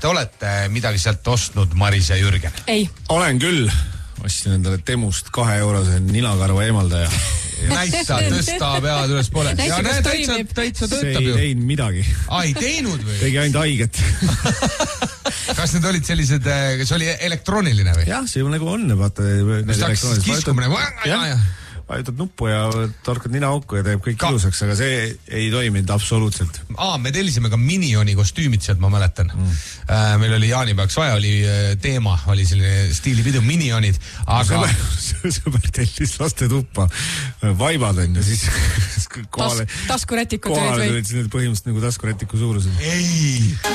kas te olete midagi sealt ostnud, Maris ja Jürgen? Ei. Olen küll. Ostsin endale Temust 2 eurose ninakarva eemaldaja. Näita, tõsta pead üles poole. Ja näe, täitsa töötab ju. See ei teinud midagi. Ei teinud või? Tegi ainult haiget. Kas need olid sellised, kas oli elektrooniline või? Jah, see nagu on, vaata. Kas hakkas kiskumine? Vajutad nuppu ja torkad nina auku ja teeb kõik ilusaks, aga see ei toiminud absoluutselt. Me tellisime ka Minioni kostüümid sealt, ma mäletan. Meil oli jaanipäevaks vaja, oli teema, oli selline stiilipidu Minionid, aga... Sõber tellis laste tuppa vaibad on ja siis taskurätikud olid või? Kohale tulid põhimõtteliselt nagu taskurätiku suurused. Ei!